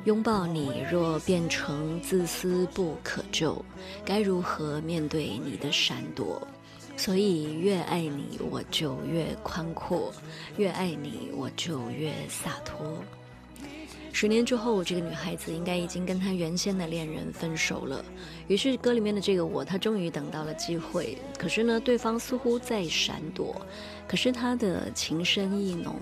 拥抱你若变成自私不可救，该如何面对你的闪躲？所以越爱你我就越宽阔，越爱你我就越洒脱。10年之后，这个女孩子应该已经跟她原先的恋人分手了，于是歌里面的这个我，她终于等到了机会，可是呢，对方似乎在闪躲，可是她的情深意浓，